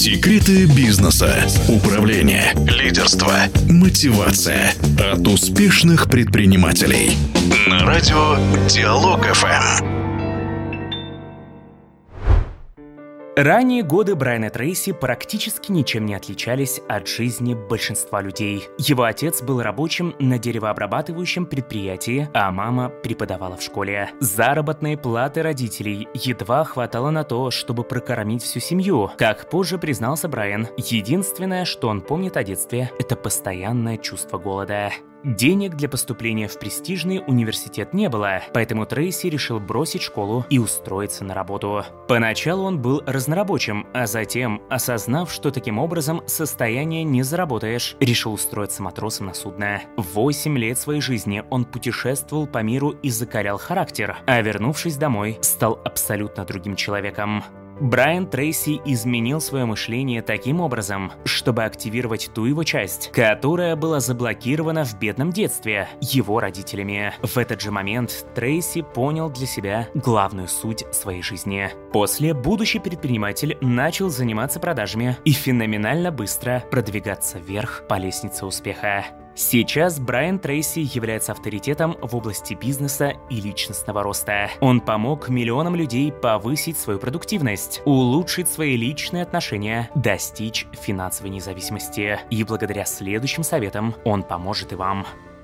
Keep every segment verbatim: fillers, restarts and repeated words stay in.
Секреты бизнеса, управления, лидерства, мотивация от успешных предпринимателей. На радио Диалог эф эм. Ранние годы Брайана Трейси практически ничем не отличались от жизни большинства людей. Его отец был рабочим на деревообрабатывающем предприятии, а мама преподавала в школе. Заработной платы родителей едва хватало на то, чтобы прокормить всю семью. Как позже признался Брайан, единственное, что он помнит о детстве, это постоянное чувство голода. Денег для поступления в престижный университет не было, поэтому Трейси решил бросить школу и устроиться на работу. Поначалу он был разнорабочим, а затем, осознав, что таким образом состояние не заработаешь, решил устроиться матросом на судно. Восемь лет своей жизни он путешествовал по миру и закалял характер, а вернувшись домой, стал абсолютно другим человеком. Брайан Трейси изменил свое мышление таким образом, чтобы активировать ту его часть, которая была заблокирована в бедном детстве его родителями. В этот же момент Трейси понял для себя главную суть своей жизни. После будущий предприниматель начал заниматься продажами и феноменально быстро продвигаться вверх по лестнице успеха. Сейчас Брайан Трейси является авторитетом в области бизнеса и личностного роста. Он помог миллионам людей повысить свою продуктивность, улучшить свои личные отношения, достичь финансовой независимости. И благодаря следующим советам он поможет и вам.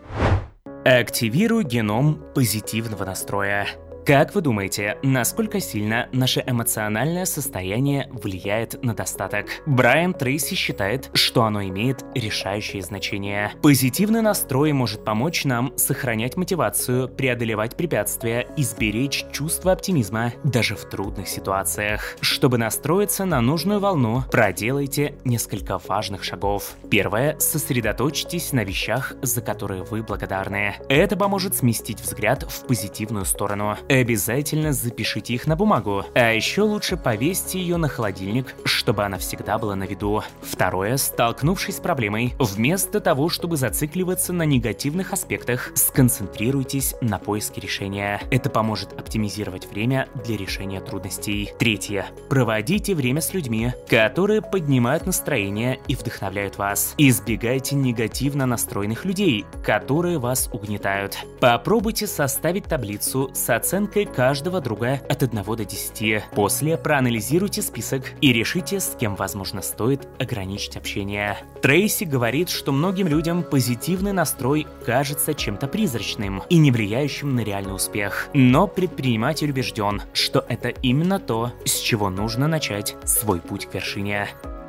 Активируй геном позитивного настроя. Как вы думаете, насколько сильно наше эмоциональное состояние влияет на достаток? Брайан Трейси считает, что оно имеет решающее значение. Позитивный настрой может помочь нам сохранять мотивацию, преодолевать препятствия и сберечь чувство оптимизма даже в трудных ситуациях. Чтобы настроиться на нужную волну, проделайте несколько важных шагов. Первое. Сосредоточьтесь на вещах, за которые вы благодарны. Это поможет сместить взгляд в позитивную сторону. Обязательно запишите их на бумагу, а еще лучше повесьте ее на холодильник, чтобы она всегда была на виду. Второе. Столкнувшись с проблемой, вместо того, чтобы зацикливаться на негативных аспектах, сконцентрируйтесь на поиске решения. Это поможет оптимизировать время для решения трудностей. Третье. Проводите время с людьми, которые поднимают настроение и вдохновляют вас. Избегайте негативно настроенных людей, которые вас угнетают. Попробуйте составить таблицу с оценкой каждого друга от одного до десяти. После проанализируйте список и решите, с кем, возможно, стоит ограничить общение. Трейси говорит, что многим людям позитивный настрой кажется чем-то призрачным и не влияющим на реальный успех. Но предприниматель убежден, что это именно то, с чего нужно начать свой путь к вершине.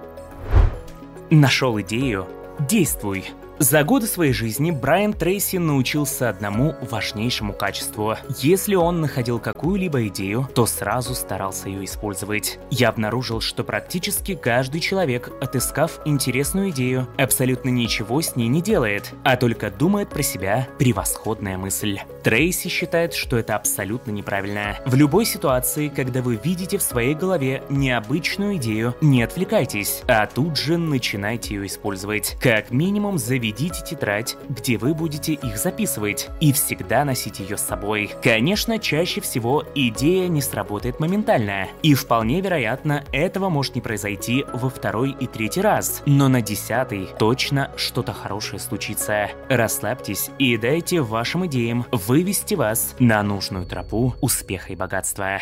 Нашел идею? Действуй! За годы своей жизни Брайан Трейси научился одному важнейшему качеству. Если он находил какую-либо идею, то сразу старался ее использовать. Я обнаружил, что практически каждый человек, отыскав интересную идею, абсолютно ничего с ней не делает, а только думает про себя. Превосходная мысль. Трейси считает, что это абсолютно неправильно. В любой ситуации, когда вы видите в своей голове необычную идею, не отвлекайтесь, а тут же начинайте ее использовать. Как минимум заведите Ведите тетрадь, где вы будете их записывать, и всегда носите ее с собой. Конечно, чаще всего идея не сработает моментально, и вполне вероятно, этого может не произойти во второй и третий раз, но на десятый точно что-то хорошее случится. Расслабьтесь и дайте вашим идеям вывести вас на нужную тропу успеха и богатства.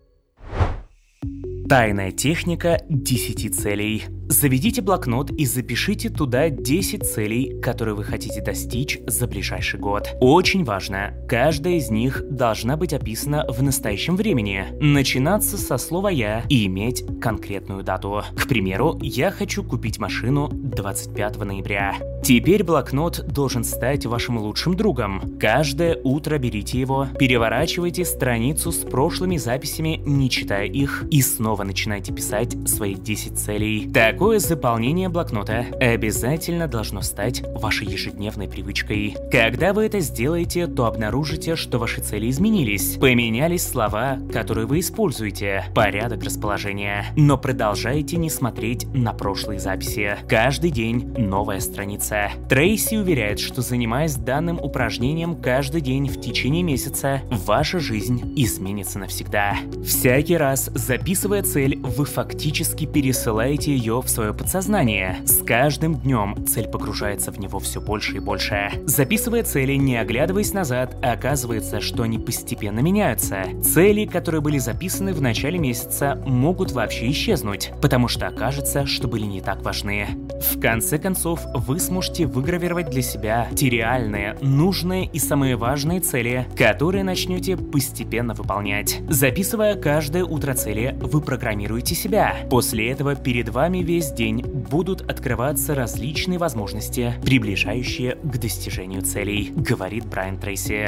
Тайная техника десяти целей. Заведите блокнот и запишите туда десять целей, которые вы хотите достичь за ближайший год. Очень важно, каждая из них должна быть описана в настоящем времени, начинаться со слова «я» и иметь конкретную дату. К примеру, я хочу купить машину двадцать пятого ноября. Теперь блокнот должен стать вашим лучшим другом. Каждое утро берите его, переворачивайте страницу с прошлыми записями, не читая их, и снова начинайте писать свои десять целей. Такое заполнение блокнота обязательно должно стать вашей ежедневной привычкой. Когда вы это сделаете, то обнаружите, что ваши цели изменились. Поменялись слова, которые вы используете, порядок расположения. Но продолжайте не смотреть на прошлые записи. Каждый день новая страница. Трейси уверяет, что занимаясь данным упражнением каждый день в течение месяца, ваша жизнь изменится навсегда. Всякий раз, записывая цель, вы фактически пересылаете ее в свое подсознание. С каждым днем цель погружается в него все больше и больше. Записывая цели, не оглядываясь назад, оказывается, что они постепенно меняются. Цели, которые были записаны в начале месяца, могут вообще исчезнуть, потому что окажется, что были не так важны. В конце концов, вы сможете выгравировать для себя те реальные, нужные и самые важные цели, которые начнете постепенно выполнять. Записывая каждое утро цели, вы программируете себя. После этого перед вами весь день будут открываться различные возможности, приближающие к достижению целей, говорит Брайан Трейси.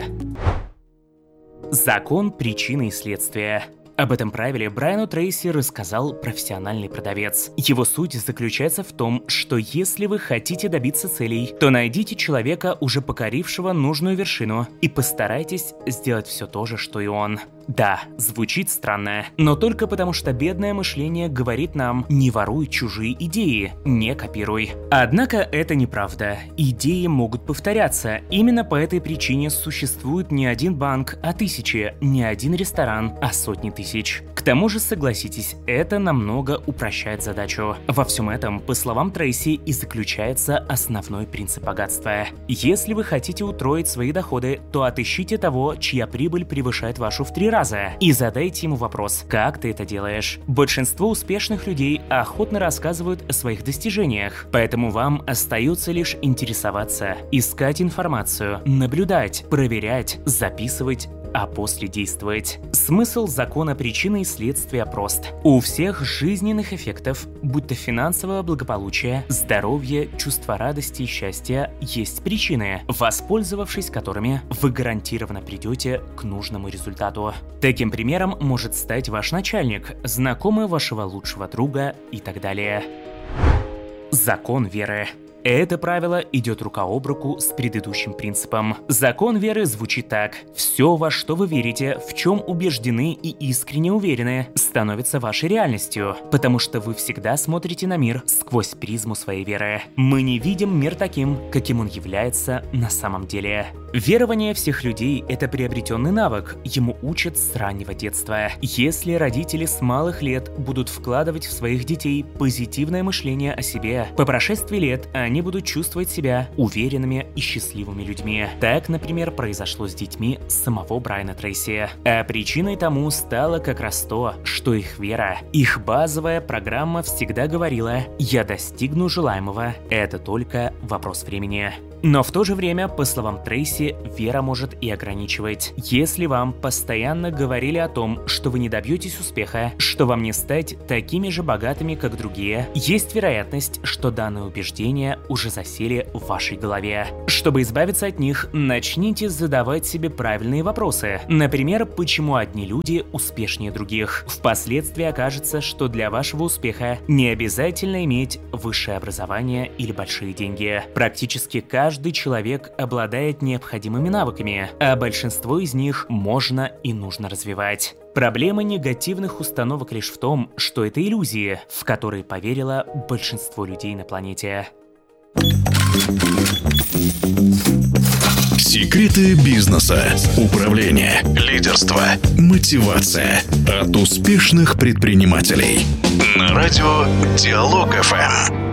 Закон причины и следствия. Об этом правиле Брайану Трейси рассказал профессиональный продавец. Его суть заключается в том, что если вы хотите добиться целей, то найдите человека, уже покорившего нужную вершину, и постарайтесь сделать все то же, что и он. Да, звучит странно, но только потому, что бедное мышление говорит нам: не воруй чужие идеи, не копируй. Однако это неправда. Идеи могут повторяться. Именно по этой причине существует не один банк, а тысячи, не один ресторан, а сотни тысяч. К тому же, согласитесь, это намного упрощает задачу. Во всем этом, по словам Трейси, и заключается основной принцип богатства. Если вы хотите утроить свои доходы, то отыщите того, чья прибыль превышает вашу в три раза. раза и задайте ему вопрос: как ты это делаешь? Большинство успешных людей охотно рассказывают о своих достижениях, поэтому вам остается лишь интересоваться, искать информацию, наблюдать, проверять, записывать, а после действовать. Смысл закона причины и следствия прост. У всех жизненных эффектов, будь то финансовое благополучие, здоровье, чувство радости и счастья, есть причины, воспользовавшись которыми вы гарантированно придете к нужному результату. Таким примером может стать ваш начальник, знакомый вашего лучшего друга и так далее. Закон веры. Это правило идет рука об руку с предыдущим принципом. Закон веры звучит так: все, во что вы верите, в чем убеждены и искренне уверены, становится вашей реальностью, потому что вы всегда смотрите на мир сквозь призму своей веры. Мы не видим мир таким, каким он является на самом деле. Верование всех людей – это приобретенный навык, ему учат с раннего детства. Если родители с малых лет будут вкладывать в своих детей позитивное мышление о себе, по прошествии лет они будут чувствовать себя уверенными и счастливыми людьми. Так, например, произошло с детьми самого Брайана Трейси. А причиной тому стало как раз то, что их вера, их базовая программа всегда говорила: «Я достигну желаемого, это только вопрос времени». Но в то же время, по словам Трейси, вера может и ограничивать. Если вам постоянно говорили о том, что вы не добьетесь успеха, что вам не стать такими же богатыми, как другие, есть вероятность, что данные убеждения уже засели в вашей голове. Чтобы избавиться от них, начните задавать себе правильные вопросы. Например, почему одни люди успешнее других? Впоследствии окажется, что для вашего успеха не обязательно иметь высшее образование или большие деньги. Практически каждый Каждый человек обладает необходимыми навыками, а большинство из них можно и нужно развивать. Проблема негативных установок лишь в том, что это иллюзии, в которые поверило большинство людей на планете. Секреты бизнеса, управления, лидерства, мотивация от успешных предпринимателей. На радио Диалог эф эм.